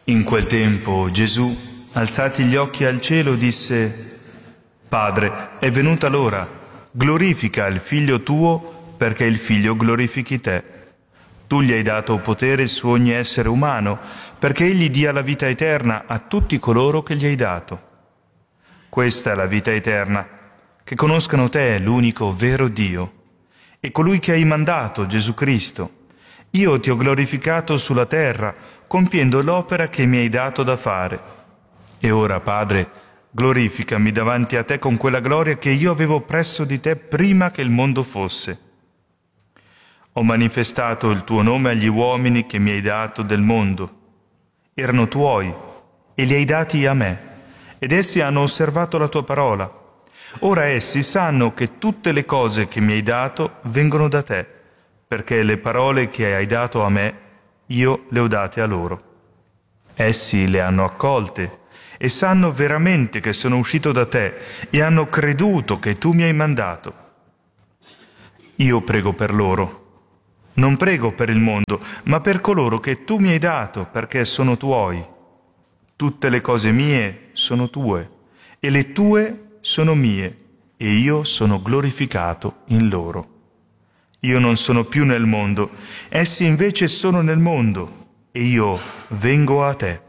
In quel tempo Gesù, alzati gli occhi al cielo, disse: Padre, è venuta l'ora, glorifica il Figlio tuo, perché il Figlio glorifichi te. Tu gli hai dato potere su ogni essere umano, perché egli dia la vita eterna a tutti coloro che gli hai dato. Questa è la vita eterna, che conoscano te, l'unico vero Dio, e colui che hai mandato, Gesù Cristo. Io ti ho glorificato sulla terra, compiendo l'opera che mi hai dato da fare. E ora, Padre, glorificami davanti a te con quella gloria che io avevo presso di te prima che il mondo fosse. Ho manifestato il tuo nome agli uomini che mi hai dato del mondo. Erano tuoi e li hai dati a me, ed essi hanno osservato la tua parola. Ora essi sanno che tutte le cose che mi hai dato vengono da te, perché le parole che hai dato a me, io le ho date a loro. Essi le hanno accolte e sanno veramente che sono uscito da te e hanno creduto che tu mi hai mandato. Io prego per loro. Non prego per il mondo, ma per coloro che tu mi hai dato, perché sono tuoi. Tutte le cose mie sono tue, e le tue sono mie, e io sono glorificato in loro. Io non sono più nel mondo, essi invece sono nel mondo, e io vengo a te.